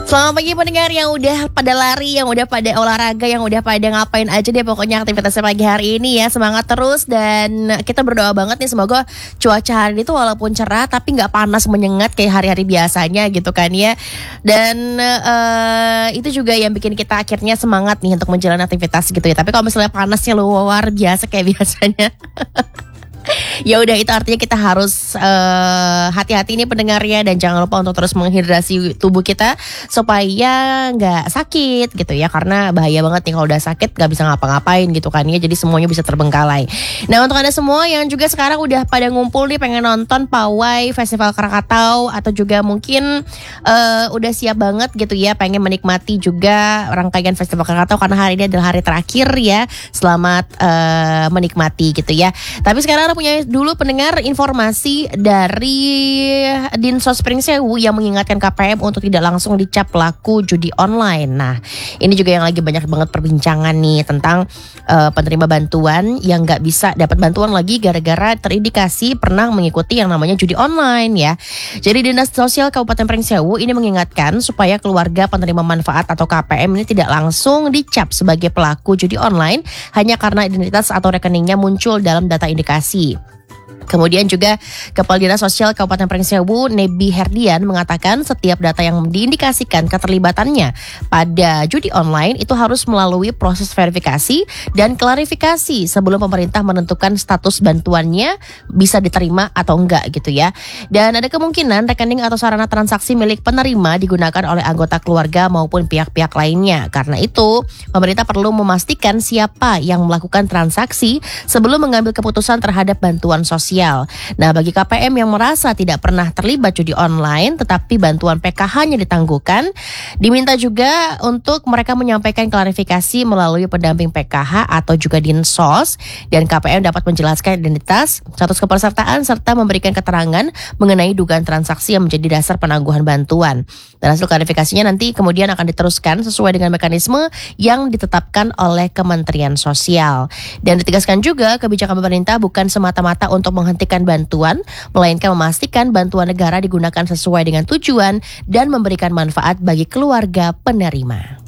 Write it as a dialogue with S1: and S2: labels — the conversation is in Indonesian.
S1: Selamat pagi pendengar yang udah pada lari, yang udah pada olahraga, yang udah pada ngapain aja deh pokoknya aktivitasnya pagi hari ini ya. Semangat terus dan kita berdoa banget nih semoga cuaca hari ini tuh walaupun cerah tapi gak panas menyengat kayak hari-hari biasanya gitu kan ya. Dan itu juga yang bikin kita akhirnya semangat nih untuk menjalani aktivitas gitu ya. Tapi kalau misalnya panasnya luar biasa kayak biasanya ya udah itu artinya kita harus hati-hati nih pendengarnya dan jangan lupa untuk terus menghidrasi tubuh kita supaya nggak sakit gitu ya, karena bahaya banget nih kalau udah sakit nggak bisa ngapa-ngapain gitu kan ya, jadi semuanya bisa terbengkalai. Nah untuk anda semua yang juga sekarang udah pada ngumpul nih pengen nonton pawai Festival Krakatau atau juga mungkin udah siap banget gitu ya pengen menikmati juga rangkaian Festival Krakatau karena hari ini adalah hari terakhir ya, selamat menikmati gitu ya. Tapi sekarang punya dulu pendengar informasi dari Dinsos Pringsewu yang mengingatkan KPM untuk tidak langsung dicap pelaku judi online. Nah ini juga yang lagi banyak banget perbincangan nih tentang penerima bantuan yang nggak bisa dapat bantuan lagi gara-gara terindikasi pernah mengikuti yang namanya judi online ya. Jadi Dinas Sosial Kabupaten Pringsewu ini mengingatkan supaya keluarga penerima manfaat atau KPM ini tidak langsung dicap sebagai pelaku judi online hanya karena identitas atau rekeningnya muncul dalam data indikasi. Kemudian juga Kepala Dinas Sosial Kabupaten Pringsewu Nebi Herdian mengatakan setiap data yang diindikasikan keterlibatannya pada judi online itu harus melalui proses verifikasi dan klarifikasi sebelum pemerintah menentukan status bantuannya bisa diterima atau enggak gitu ya. Dan ada kemungkinan rekening atau sarana transaksi milik penerima digunakan oleh anggota keluarga maupun pihak-pihak lainnya. Karena itu pemerintah perlu memastikan siapa yang melakukan transaksi sebelum mengambil keputusan terhadap bantuan sosial. Nah bagi KPM yang merasa tidak pernah terlibat judi online tetapi bantuan PKH-nya ditangguhkan, diminta juga untuk mereka menyampaikan klarifikasi melalui pendamping PKH atau juga Dinsos, dan KPM dapat menjelaskan identitas, status kepesertaan serta memberikan keterangan mengenai dugaan transaksi yang menjadi dasar penangguhan bantuan. Dan hasil klarifikasinya nanti kemudian akan diteruskan sesuai dengan mekanisme yang ditetapkan oleh Kementerian Sosial. Dan ditegaskan juga kebijakan pemerintah bukan semata-mata untuk menghentikan bantuan, melainkan memastikan bantuan negara digunakan sesuai dengan tujuan dan memberikan manfaat bagi keluarga penerima.